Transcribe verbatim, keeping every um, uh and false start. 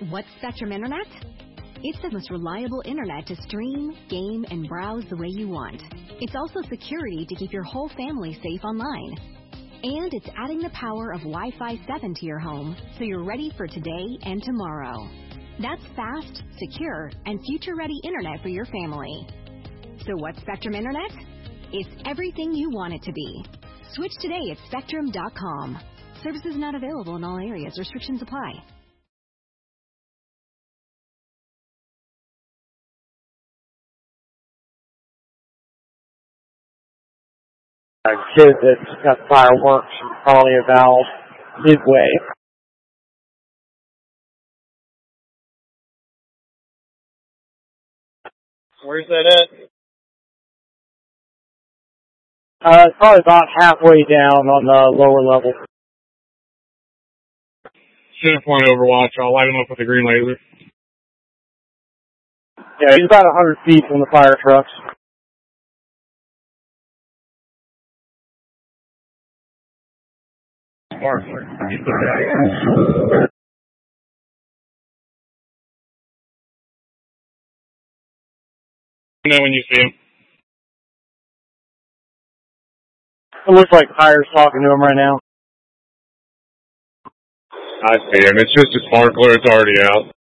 What's Spectrum Internet? It's the most reliable internet to stream, game, and browse the way you want. It's also security to keep your whole family safe online. And it's adding the power of Wi-Fi seven to your home, so you're ready for today and tomorrow. That's fast, secure, and future-ready internet for your family. So what's Spectrum Internet? It's everything you want it to be. Switch today at Spectrum dot com. Services not available in all areas. Restrictions apply. A kid that's got fireworks probably about midway. Where's that at? Uh, it's probably about halfway down on the lower level. Center point Overwatch. I'll light him up with a green laser. Yeah, he's about a hundred feet from the fire trucks. You know when you see him. It looks like fire's talking to him right now. I see him. It's just a sparkler. It's already out.